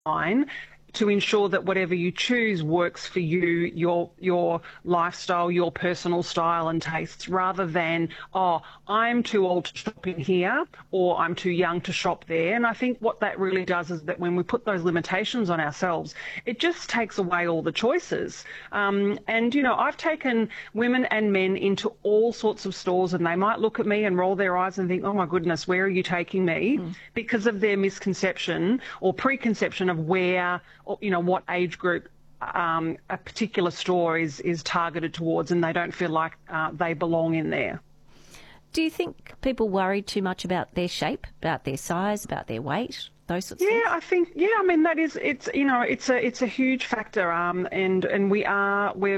line to ensure that whatever you choose works for you, your lifestyle, your personal style and tastes, rather than, oh, I'm too old to shop in here or I'm too young to shop there. And I think what that really does is that when we put those limitations on ourselves, it just takes away all the choices. And, you know, I've taken women and men into all sorts of stores and they might look at me and roll their eyes and think, oh my goodness, where are you taking me? Because of their misconception or preconception of where, you know, what age group a particular store is targeted towards, and they don't feel like they belong in there. Do you think people worry too much about their shape, about their size, about their weight, those sorts of things? I think, I mean, it's a huge factor, and we're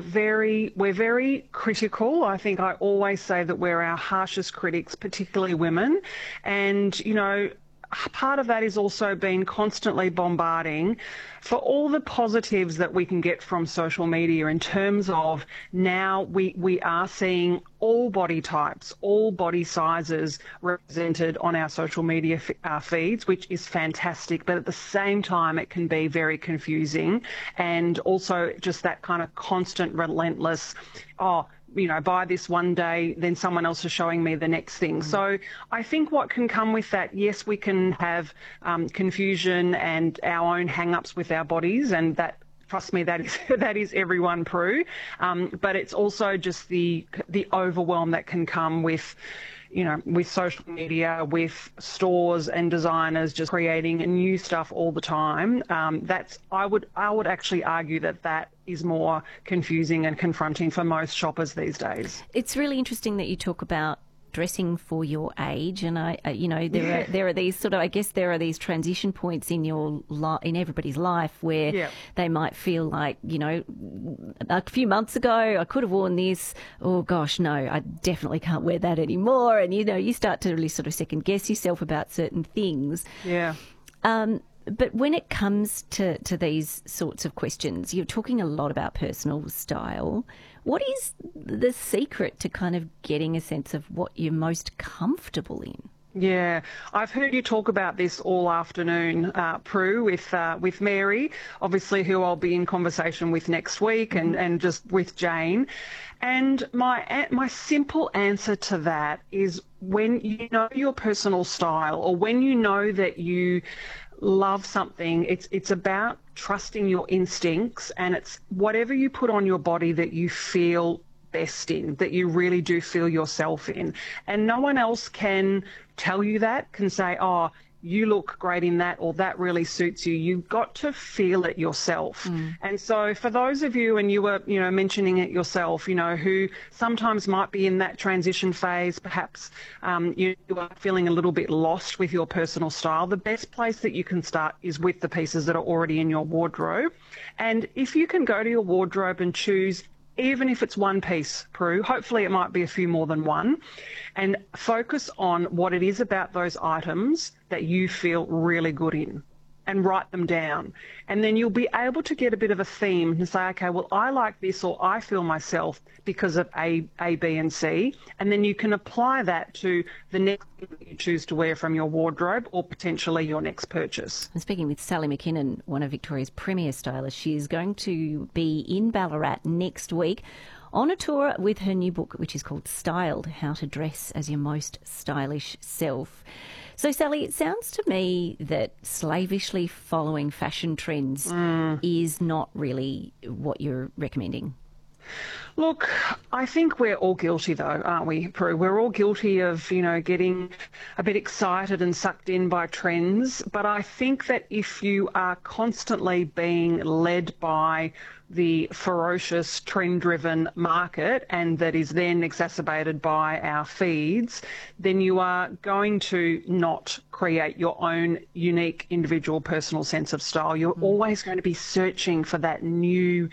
very critical. I think I always say that we're our harshest critics, particularly women, and, you know, part of that is also been constantly bombarding for all the positives that we can get from social media in terms of now we are seeing all body types, all body sizes represented on our social media feeds, which is fantastic. But at the same time, it can be very confusing, and also just that kind of constant, relentless, you know, buy this one day, then someone else is showing me the next thing. So I think what can come with that, yes, we can have confusion and our own hang-ups with our bodies, and that, trust me, that is everyone, Prue. But it's also just the overwhelm that can come with, you know, with social media, with stores and designers just creating new stuff all the time. I would actually argue that is more confusing and confronting for most shoppers these days. It's really interesting that you talk about dressing for your age, and there are these sort of, I guess there are these transition points in in everybody's life where they might feel like, you know, a few months ago I could have worn this, oh gosh, no, I definitely can't wear that anymore, and you know, you start to really sort of second guess yourself about certain things. But when it comes to these sorts of questions, you're talking a lot about personal style. What is the secret to kind of getting a sense of what you're most comfortable in? Yeah, I've heard you talk about this all afternoon, Prue, with Mary, obviously, who I'll be in conversation with next week, and just with Jane. And my simple answer to that is, when you know your personal style, or when you know that you love something, it's about trusting your instincts, and it's whatever you put on your body that you feel best in, that you really do feel yourself in. And no one else can tell you that, can say, oh, you look great in that, or that really suits you. You've got to feel it yourself. And so for those of you, and you were, you know, mentioning it yourself, you know, who sometimes might be in that transition phase, perhaps you are feeling a little bit lost with your personal style, the best place that you can start is with the pieces that are already in your wardrobe. And if you can go to your wardrobe and choose, even if it's one piece, Prue, hopefully it might be a few more than one, and focus on what it is about those items that you feel really good in, and write them down. And then you'll be able to get a bit of a theme and say, okay, well, I like this, or I feel myself because of A, B, and C. And then you can apply that to the next thing that you choose to wear from your wardrobe, or potentially your next purchase. I'm speaking with Sally McKinnon, one of Victoria's premier stylists. She is going to be in Ballarat next week on a tour with her new book, which is called Styled: How to Dress as Your Most Stylish Self. So, Sally, it sounds to me that slavishly following fashion trends is not really what you're recommending. Look, I think we're all guilty, though, aren't we, Prue? We're all guilty of, you know, getting a bit excited and sucked in by trends. But I think that if you are constantly being led by the ferocious trend-driven market, and that is then exacerbated by our feeds, then you are going to not create your own unique individual personal sense of style. You're always going to be searching for that new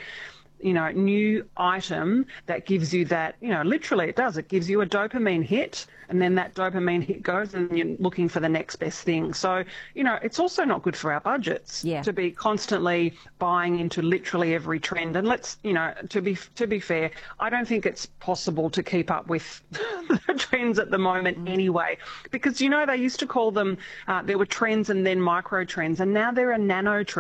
item that gives you that, you know, literally it does. It gives you a dopamine hit, and then that dopamine hit goes and you're looking for the next best thing. So, you know, it's also not good for our budgets to be constantly buying into literally every trend. And let's, you know, to be fair, I don't think it's possible to keep up with the trends at the moment anyway, because, you know, they used to call them, there were trends and then micro trends, and now there are nano trends.